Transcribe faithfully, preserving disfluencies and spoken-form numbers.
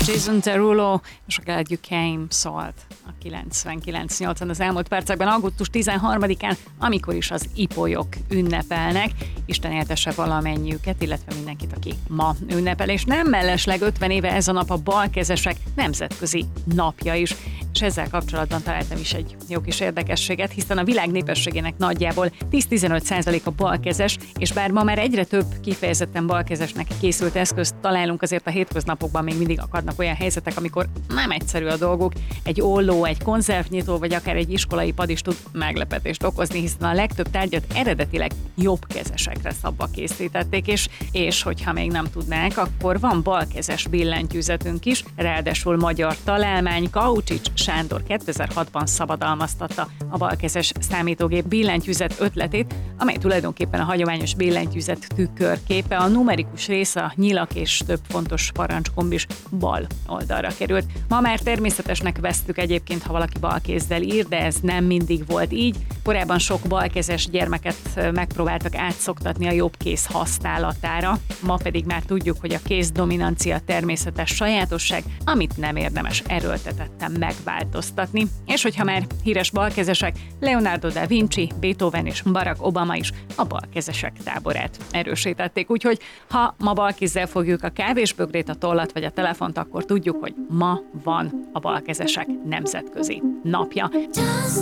Jason Derulo és a Glad You Came szólt a kilencvenkilenc nyolcvan az elmúlt percekben, augusztus tizenharmadikán, amikor is az ipolyok ünnepelnek. Isten éltesse valamennyiüket, illetve mindenkit, aki ma ünnepel, és nem mellesleg ötven éve ez a nap a balkezesek nemzetközi napja is. És ezzel kapcsolatban találtam is egy jó kis érdekességet, hiszen a világ népességének nagyjából tíz-tizenöt százalék a balkezes, és bár ma már egyre több kifejezetten balkezesnek készült eszközt találunk, azért a hétköznapokban még mindig akadnak olyan helyzetek, amikor nem egyszerű a dolguk. Egy olló, egy konzervnyitó, vagy akár egy iskolai pad is tud meglepetést okozni, hiszen a legtöbb tárgyat eredetileg jobbkezesekre szabva készítették, és, és hogyha még nem tudnák, akkor van balkezes billentyűzetünk is, ráadásul magyar találmány. Kaucsics Sándor kétezer-hatban szabadalmaztatta a balkezes számítógép billentyűzet ötletét, amely tulajdonképpen a hagyományos billentyűzet tükörképe. A numerikus része, a nyilak és több fontos parancsgomb is bal oldalra került. Ma már természetesnek vesztük egyébként, ha valaki balkézzel ír, de ez nem mindig volt így. Korábban sok balkezes gyermeket megpróbáltak átszoktatni a jobb kéz használatára, ma pedig már tudjuk, hogy a kéz dominancia természetes sajátosság, amit nem érdemes erőltetetten megváltoztatni. És hogyha már híres balkezesek, Leonardo da Vinci, Beethoven és Barack Obama is a balkezesek táborát erősítették. Úgyhogy ha ma balkézzel fogjuk a kávésbögrét, a tollat vagy a telefont, akkor tudjuk, hogy ma van a balkezesek nemzetközi napja.